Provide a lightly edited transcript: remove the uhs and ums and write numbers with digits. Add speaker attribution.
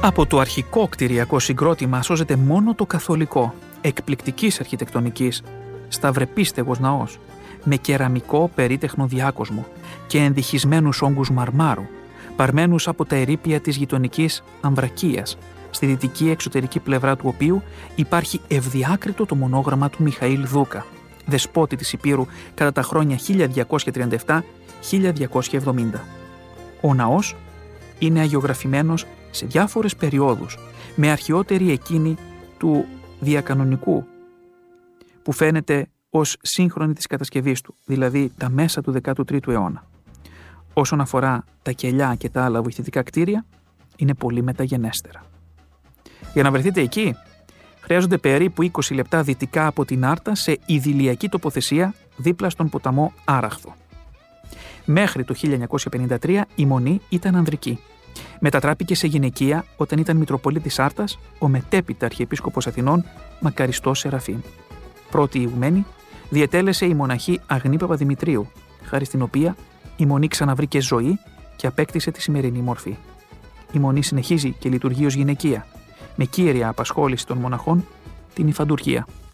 Speaker 1: Από το αρχικό κτηριακό συγκρότημα σώζεται μόνο το καθολικό, εκπληκτικής αρχιτεκτονικής, σταυρεπίστεγος ναός, με κεραμικό περίτεχνο διάκοσμο και ενδυχισμένους όγκους μαρμάρου, παρμένους από τα ερείπια της γειτονικής Αμβρακίας, στη δυτική εξωτερική πλευρά του οποίου υπάρχει ευδιάκριτο το μονόγραμμα του Μιχαήλ Δούκα, δεσπότη της Υπήρου κατά τα χρόνια 1237-1270. Ο ναός είναι αγιογραφημένος σε διάφορες περιόδους, με αρχαιότερη εκείνη του διακανονικού, που φαίνεται ως σύγχρονη της κατασκευής του, δηλαδή τα μέσα του 13ου αιώνα. Όσον αφορά τα κελιά και τα άλλα βοηθητικά κτίρια, είναι πολύ μεταγενέστερα. Για να βρεθείτε εκεί, χρειάζονται περίπου 20 λεπτά δυτικά από την Άρτα σε ιδηλιακή τοποθεσία δίπλα στον ποταμό Άραχθο. Μέχρι το 1953 η μονή ήταν ανδρική. Μετατράπηκε σε γυναικεία όταν ήταν Μητροπολίτης Άρτας ο μετέπειτα Αρχιεπίσκοπος Αθηνών Μακαριστός Σεραφείμ. Πρώτη ηγουμένη διετέλεσε η μοναχή Αγνή Παπαδημητρίου, χάρη στην οποία η μονή ξαναβρήκε ζωή και απέκτησε τη σημερινή μορφή. Η μονή συνεχίζει και λειτουργεί ως γυναικεία, με κύρια απασχόληση των μοναχών την υφαντουργία.